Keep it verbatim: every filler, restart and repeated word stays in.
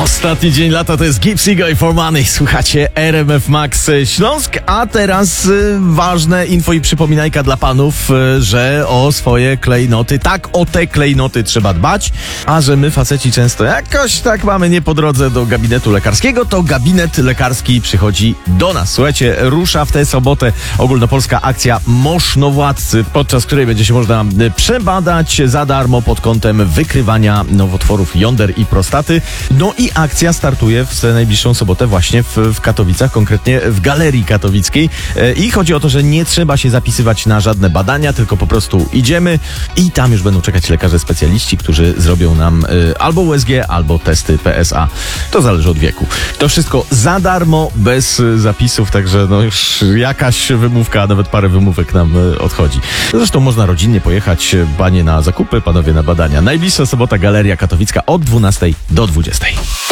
Ostatni dzień lata to jest Gypsy Guy for Money. Słuchacie R M F Max Śląsk, a teraz y, ważne info i przypominajka dla panów, y, że o swoje klejnoty, tak o te klejnoty trzeba dbać, a że my faceci często jakoś tak mamy nie po drodze do gabinetu lekarskiego, to gabinet lekarski przychodzi do nas. Słuchajcie, rusza w tę sobotę ogólnopolska akcja Moszno-Władcy, podczas której będzie się można przebadać za darmo pod kątem wykrywania nowotworów jąder i prostaty. No i akcja startuje w najbliższą sobotę właśnie w, w Katowicach, konkretnie w Galerii Katowickiej. E, I chodzi o to, że nie trzeba się zapisywać na żadne badania, tylko po prostu idziemy i tam już będą czekać lekarze specjaliści, którzy zrobią nam e, albo U S G, albo testy P S A. To zależy od wieku. To wszystko za darmo, bez e, zapisów, także no już jakaś wymówka, nawet parę wymówek nam e, odchodzi. Zresztą można rodzinnie pojechać, panie na zakupy, panowie na badania. Najbliższa sobota Galeria Katowicka od dwunastej do dwudziestej.